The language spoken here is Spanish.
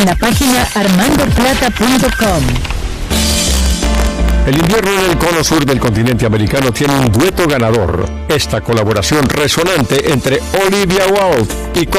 en la página armandoplata.com. El invierno en el cono sur del continente americano tiene un dueto ganador. Esta colaboración resonante entre Olivia Wilde y